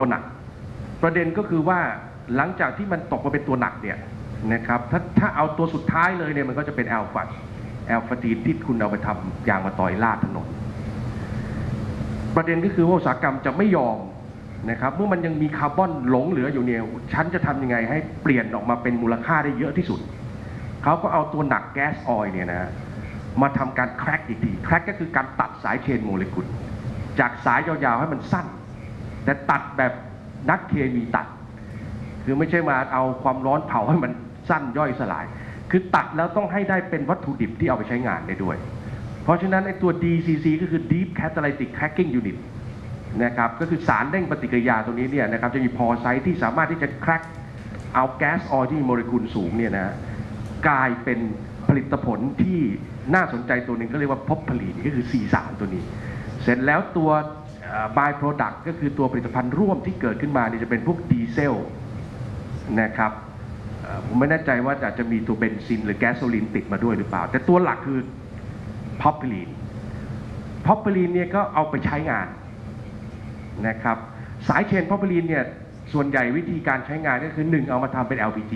ตัวหนักประเด็นก็คือว่าหลังจากที่มันตกมาเป็นตัวหนักเนี่ยนะครับถ้าเอาตัวสุดท้ายเลยเนี่ยมันก็จะเป็นแอลฟาตีนที่คุณเอาไปทำยางมาต่อยลาดถนนประเด็นก็คือว่าอุตสาหกรรมจะไม่ยอมนะครับเมื่อมันยังมีคาร์บอนหลงเหลืออยู่เนี่ยฉันจะทำยังไงให้เปลี่ยนออกมาเป็นมูลค่าได้เยอะที่สุดเขาก็เอาตัวหนักแก๊สออยล์เนี่ยนะมาทำการแคร็กอีกทีแคร็กก็คือการตัดสายเชนโมเลกุลจากสายยาวๆให้มันสั้นแต่ตัดแบบนักเคมีตัดคือไม่ใช่มาเอาความร้อนเผาให้มันสั้นย่อยสลายคือตัดแล้วต้องให้ได้เป็นวัตถุดิบที่เอาไปใช้งานได้ด้วยเพราะฉะนั้นไอ้ตัว DCC ก็คือ Deep Catalytic Cracking Unit นะครับก็คือสารเร่งปฏิกิริยาตรงนี้เนี่ยนะครับจะมีพอไซต์ที่สามารถที่จะแคร็กเอาแก๊สออยล์ที่มีโมเลกุลสูงเนี่ยนะกลายเป็นผลิตผลที่น่าสนใจตัวหนึ่งก็เรียกว่าพอพลีนก็คือ C3 ตัวนี้เสร็จแล้วตัวby product ก็คือตัวผลิตภัณฑ์ร่วมที่เกิดขึ้นมาเนี่ยจะเป็นพวกดีเซลนะครับผมไม่แน่ใจว่าอาจจะมีตัวเบนซินหรือแก๊สโซลีนติดมาด้วยหรือเปล่าแต่ตัวหลักคือพอพลีนเนี่ยก็เอาไปใช้งานนะครับสายเชนพอพลีนเนี่ยส่วนใหญ่วิธีการใช้งานก็คือ1เอามาทำเป็น LPG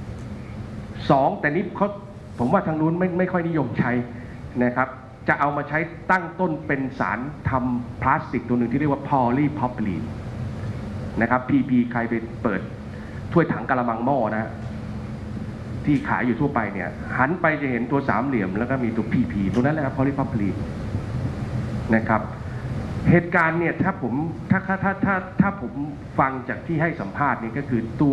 2แต่นี้ผมว่าทางนู้นไม่ค่อยนิยมใช้นะครับจะเอามาใช้ตั้งต้นเป็นสารทำพลาสติกตัวหนึ่งที่เรียกว่าพอลีพอพลีนนะครับ PP ใครไปเปิดถ้วยถังกะละมังหม้อนะที่ขายอยู่ทั่วไปเนี่ยหันไปจะเห็นตัวสามเหลี่ยมแล้วก็มีตัว PP ตัวนั้นแหละครับพอลีพอพลีนนะครับเหตุการณ์เนี่ยถ้าผมฟังจากที่ให้สัมภาษณ์นี่ก็คือตัว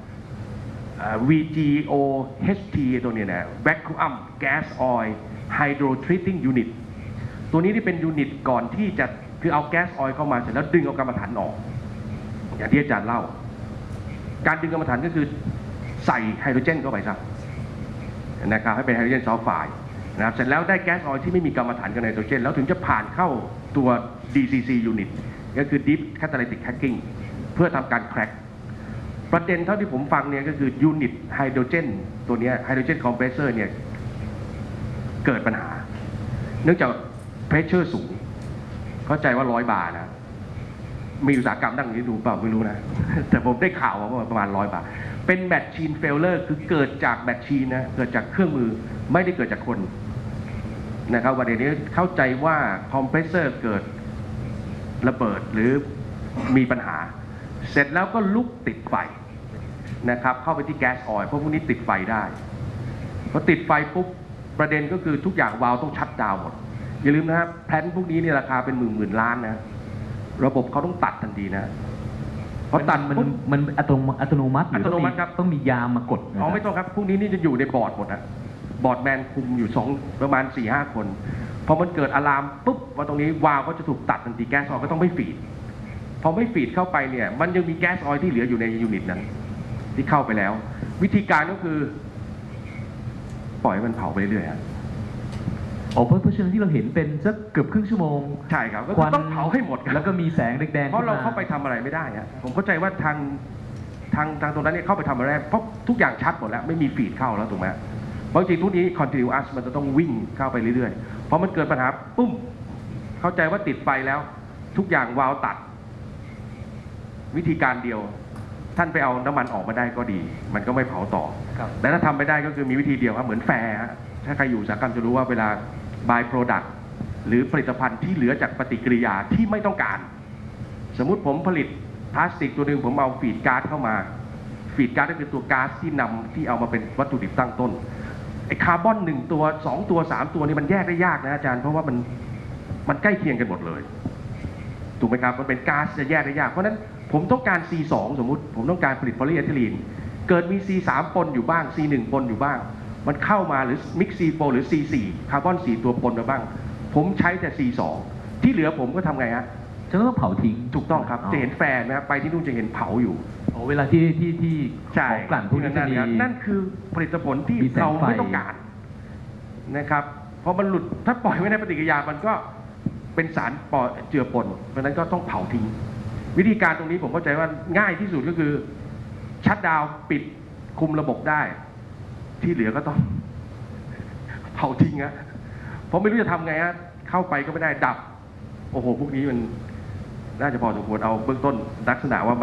VGOHT ตัวนี้นะ Vacuum Gas Oil Hydro Treating Unit ตัวนี้ที่เป็นยูนิตก่อนที่จะคือเอาแก๊สออยล์เข้ามาเสร็จแล้วดึงเอากรรมฐานออกอย่างที่อาจารย์เล่าการดึงกรรมฐานก็คือใส่ไฮโดรเจนเข้าไปครับนะครับให้เป็นไฮโดรเจนซัลไฟด์นะครับเสร็จแล้วได้แก๊สออยล์ที่ไม่มีกรรมฐานกับไนโตรเจนแล้วถึงจะผ่านเข้าตัว DCC Unit ก็คือ Deep Catalytic Cracking เพื่อทำการแคร็กประเด็นเท่าที่ผมฟังเนี่ยก็คือยูนิตไฮโดรเจนตัวนี้ไฮโดรเจนคอมเพรสเซอร์เนี่ยเกิดปัญหาเนื่องจากเพรสเชอร์สูงเข้าใจว่า100 บาร์นะมีอุตสาหกรรมนั่งนี้ดูเปล่าไม่รู้นะแต่ผมได้ข่าวว่าประมาณ100 บาทเป็นแมชชีนเฟลเลอร์คือเกิดจากแมชชีนนะเกิดจากเครื่องมือไม่ได้เกิดจากคนนะครับวันนี้เข้าใจว่าคอมเพรสเซอร์เกิดระเบิดหรือมีปัญหาเสร็จแล้วก็ลุกติดไฟนะครับเข้าไปที่แก๊สออยล์เพราะพวกนี้ติดไฟได้พอติดไฟปุ๊บประเด็นก็คือทุกอย่างวาล์วต้องชัตดาวน์หมดอย่าลืมนะครับแพลนพวกนี้เนี่ยราคาเป็นหมื่นล้านนะระบบเขาต้องตัดทันทีนะเพราะตัดมันอัตโนมัติครับต้องมียามมากดอ๋อไม่ต้องครับพวกนี้นี่จะอยู่ในบอร์ดหมดนะบอร์ดแมนคุมอยู่ประมาณ 4-5 คนพอมันเกิดอะลามปุ๊บว่าตรงนี้วาล์วก็จะถูกตัดทันทีแก๊สออยล์ก็ต้องไม่ฟีดพอไม่ฟีดเข้าไปเนี่ยมันยังมีแก๊สออยล์ที่เหลืออยู่ในยูนิตนั้นที่เข้าไปแล้ววิธีการก็คือปล่อยมันเผาไปเรื่อยๆเพราะฉะนั้นที่เราเห็นเป็นสักเกือบครึ่งชั่วโมงใช่ครับก็ต้องเผาให้หมดแล้วก็มีแสงแดงๆเพราะเราเข้าไปทำอะไรไม่ได้ฮะผมเข้าใจว่าทางตรงนั้นเนี่ยเข้าไปทำอะไรเพราะทุกอย่างชัดหมดแล้วไม่มีฟีดเข้าแล้วถูกไหมเพราะจริงทุกนี้ continuous มันจะต้องวิ่งเข้าไปเรื่อยๆพอมันเกิดปัญหาปุ้มเข้าใจว่าติดไฟแล้วทุกอย่างวาล์วตัดวิธีการเดียวท่านไปเอาน้ำมันออกมาได้ก็ดีมันก็ไม่เผาต่อแต่ถ้าทำไม่ได้ก็คือมีวิธีเดียวครับเหมือนแฟร์ถ้าใครอยู่อุตสาหกรรมจะรู้ว่าเวลา by product หรือผลิตภัณฑ์ที่เหลือจากปฏิกิริยาที่ไม่ต้องการสมมุติผมผลิตพลาสติกตัวหนึ่งผมเอาฟีดก๊าซเข้ามาฟีดก๊าซก็คือตัวก๊าซที่เอามาเป็นวัตถุดิบตั้งต้นไอ้คาร์บอน1 ตัว2 ตัว3 ตัวนี่มันแยกได้ยากนะอาจารย์เพราะว่ามันใกล้เคียงกันหมดเลยถูกไหมครับมันเป็นก๊าซจะแยกได้ยากเพราะนั้นผมต้องการ C2 สมมุติผมต้องการผลิตโพลีเอทิลีนเกิดมี C3 ปนอยู่บ้าง C1 ปนอยู่บ้างมันเข้ามาหรือมิกซ์ C4 หรือ C4 คาร์บอน4 ตัวปนมาบ้างผมใช้แต่ C2 ที่เหลือผมก็ทำไงฮะจะต้องเผาทิ้งถูกต้องครับจะเห็นแฟนนะครับไปที่นู่นจะเห็นเผาอยู่เวลาที่ของกลั่นพวกนี้นั่นคือผลิตผลที่เราไม่ต้องการนะครับพอมันหลุดถ้าปล่อยไว้ในปฏิกิริยามันก็เป็นสารเจือปนเพราะนั้นก็ต้องเผาทิ้งวิธีการตรงนี้ผมเข้าใจว่าง่ายที่สุดก็คือชัตดาวน์ปิดคุมระบบได้ที่เหลือก็ต้องเผาทิ้งฮะเพราะไม่รู้จะทำไงฮะเข้าไปก็ไม่ได้ดับโอ้โหพวกนี้มันน่าจะพอสมควรเอาเบื้องต้นลักษณะว่า